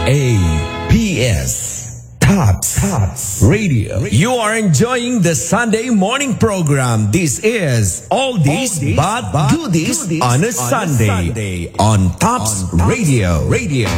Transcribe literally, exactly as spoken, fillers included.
A P S Tops Tops Radio. You are enjoying the Sunday morning program. This is All This But Do This on a Sunday on Tops Radio. Radio.